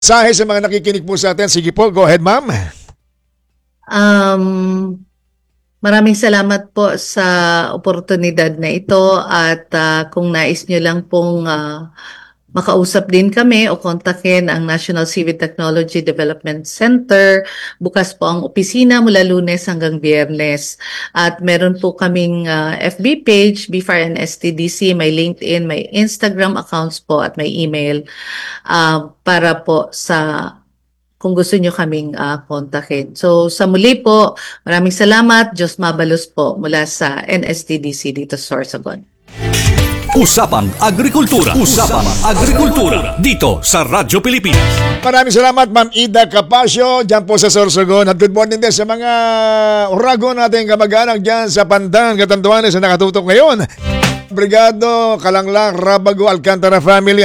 Mensahe sa mga nakikinig po sa atin. Sige po, go ahead, ma'am. Um, Maraming salamat po sa oportunidad na ito at kung nais nyo lang pong makausap din kami o kontakin ang National Civil Technology Development Center. Bukas po ang opisina mula Lunes hanggang Biyernes. At meron po kaming FB page, BFAR and STDC, may LinkedIn, may Instagram accounts po at may email para po sa kung gusto nyo kaming kontakin. So sa muli po, maraming salamat. Diyos mabalos po mula sa NSTDC dito sa Sorsogon. Usapang Agrikultura. Usapang Agrikultura dito sa Radyo Pilipinas. Maraming salamat, Ma'am Ida Capasio, dyan po sa Sorsogon. At good morning din sa mga urago natin kamag-anak dyan sa Pandan, Catanduanes na nakatutok ngayon. Brigado, Kalanglang, Rabago, Alcantara family,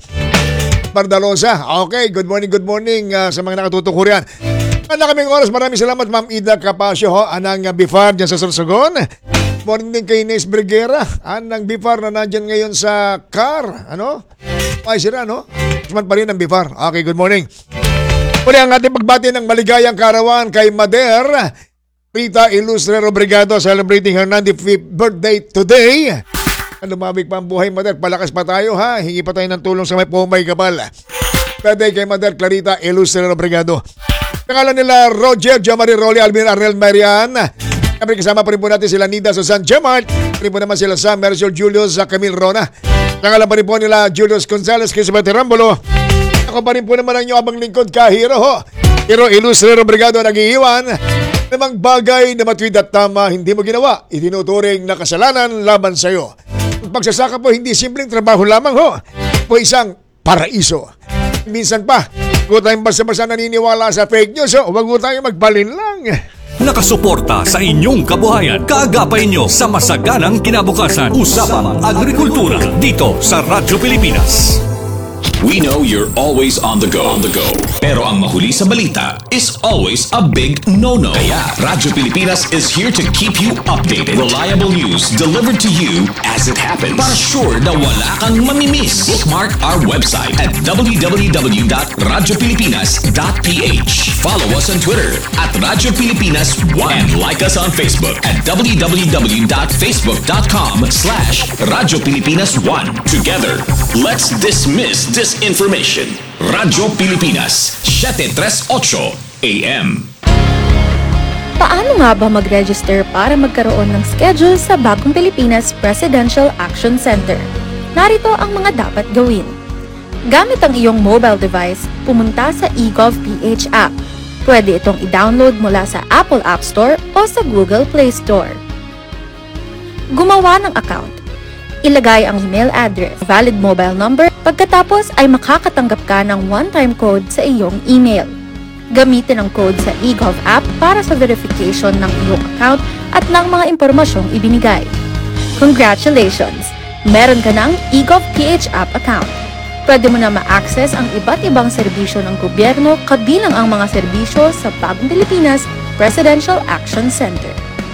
Pardalosa. Okay, good morning sa mga nakatutok ko riyan. Ano kaming oras, maraming salamat, Ma'am Ida Capasio, anang Bifar dyan sa Sorsogon. Morning din kay Inez Briguera, anang Bifar na nandyan ngayon sa car. Ay, sira, Usman pa rin ang Bifar. Okay, good morning. Muli ang ating pagbati ng maligayang karawan kay Mader Rita Ilustrero Brigado, celebrating her 95th birthday today. Lumabig pa ang buhay, Mader. Palakas pa tayo, ha? Hingi pa tayo ng tulong sa may Pomay Gabal. Birthday kay Mader Clarita Ilustrero Brigado. Pangalan nila Roger, Jamari Rolly, Alvin Arnel Marian. Kami kasama pa rin po natin sila Nida Susan Gemart. Rin po naman sila Sam Mercial Julius Camille Rona. Pangalan pa rin po nila Julius Gonzalez, Crisbert Rambolo. Ako pa rin po naman ang inyong abang lingkod kahiro, ho. Hero Ilustrero Brigado nag-iiwan. Namang bagay na matwid at tama hindi mo ginawa, itinuturing na kasalanan laban sa iyo. Ang pagsasaka po hindi simpleng trabaho lamang, ho. Po isang paraiso. Minsan pa, huwag tayong basta-basta naniniwala sa fake news, ho. Huwag tayong magbalin lang. Nakasuporta sa inyong kabuhayan. Kaagapay nyo sa masaganang kinabukasan. Usapang Agrikultura dito sa Radyo Pilipinas. We know you're always on the go. Pero ang mahuli sa balita is always a big no-no. Kaya Radyo Pilipinas is here to keep you updated. Reliable news delivered to you as it happens. Para sure na wala kang mamimiss. Bookmark our website at www.radiopilipinas.ph. Follow us on Twitter at Radyo Pilipinas 1 and like us on Facebook at www.facebook.com/Radyo Pilipinas 1. Together, let's dismiss disinformation. Radyo Pilipinas, 738 AM. Paano nga ba mag-register para magkaroon ng schedule sa Bagong Pilipinas Presidential Action Center? Narito ang mga dapat gawin. Gamit ang iyong mobile device, pumunta sa eGovPH app. Pwede itong i-download mula sa Apple App Store o sa Google Play Store. Gumawa ng account. Ilagay ang email address, valid mobile number, pagkatapos ay makakatanggap ka ng one-time code sa iyong email. Gamitin ang code sa eGov app para sa verification ng iyong account at ng mga impormasyong ibinigay. Congratulations! Meron ka ng eGovPH app account. Pwede mo na ma-access ang iba't ibang serbisyo ng gobyerno kabilang ang mga serbisyo sa Bagong Pilipinas Presidential Action Center.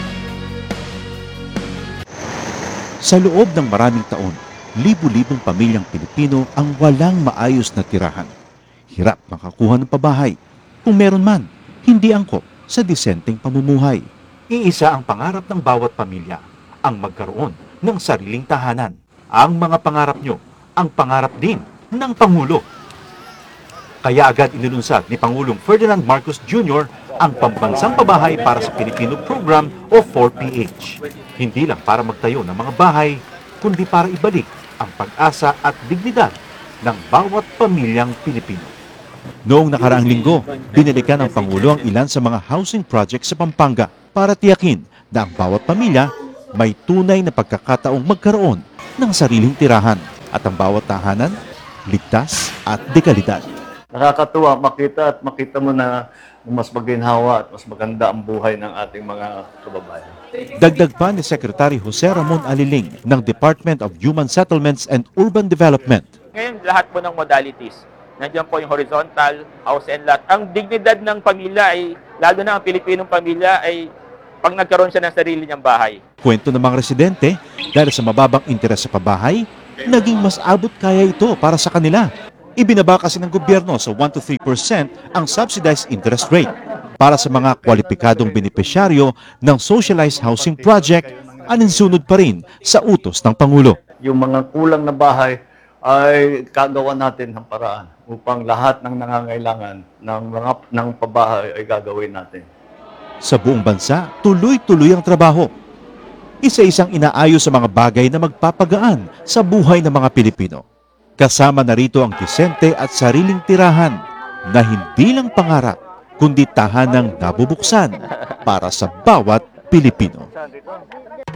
Sa loob ng maraming taon, libu-libong pamilyang Pilipino ang walang maayos na tirahan. Hirap makakuha ng pabahay. Kung meron man, hindi angkop sa disenteng pamumuhay. Iisa ang pangarap ng bawat pamilya, ang magkaroon ng sariling tahanan. Ang mga pangarap nyo, ang pangarap din ng Pangulo. Kaya agad inilunsad ni Pangulong Ferdinand Marcos Jr. ang Pambansang Pabahay para sa Pilipino Program o 4PH. Hindi lang para magtayo ng mga bahay, kundi para ibalik ang pag-asa at dignidad ng bawat pamilyang Pilipino. Noong nakaraang linggo, binalikan ng Pangulo ang ilan sa mga housing projects sa Pampanga para tiyakin na ang bawat pamilya may tunay na pagkakataong magkaroon ng sariling tirahan at ang bawat tahanan ligtas at dekalidad. Nakakatuwa makita mo na mas maginhawa at mas maganda ang buhay ng ating mga kababayan. Dagdag pa ni Secretary Jose Ramon Aliling ng Department of Human Settlements and Urban Development. Ngayon, lahat po ng modalities. Nandiyan po yung horizontal, house and lot. Ang dignidad ng pamilya ay, lalo na ang Pilipinong pamilya, ay pag nagkaroon siya ng sarili niyang bahay. Kwento ng mga residente, dahil sa mababang interes sa pabahay, naging mas abot kaya ito para sa kanila. Ibinaba kasi ng gobyerno sa 1 to 3% ang subsidized interest rate para sa mga kwalipikadong benepisyaryo ng socialized housing project, aninsunod pa rin sa utos ng Pangulo. Yung mga kulang na bahay ay kagawa natin ng paraan upang lahat ng nangangailangan ng pabahay ay gagawin natin. Sa buong bansa, tuloy-tuloy ang trabaho. Isa-isang inaayos sa mga bagay na magpapagaan sa buhay ng mga Pilipino. Kasama na rito ang disente at sariling tirahan na hindi lang pangarap, kundi tahanang nabubuksan para sa bawat Pilipino.